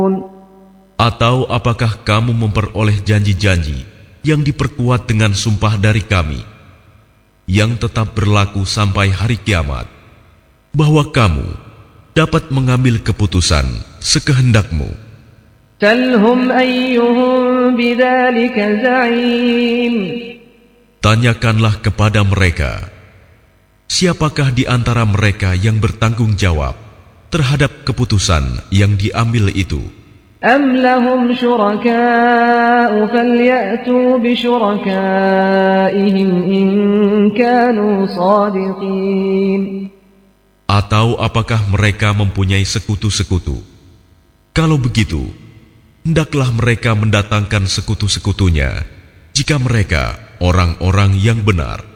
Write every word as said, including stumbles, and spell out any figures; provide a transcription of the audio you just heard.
Atau apakah kamu memperoleh janji-janji yang diperkuat dengan sumpah dari kami, yang tetap berlaku sampai hari kiamat, bahwa kamu dapat mengambil keputusan sekehendakmu? Salhum ayyuhum bidzalika za'im. Tanyakanlah kepada mereka, siapakah di antara mereka yang bertanggung jawab terhadap keputusan yang diambil itu? Am lahum syuraka'u falyatu bisyurakaihim in kanu shadiqin. Atau apakah mereka mempunyai sekutu-sekutu? Kalau begitu, hendaklah mereka mendatangkan sekutu-sekutunya jika mereka orang-orang yang benar.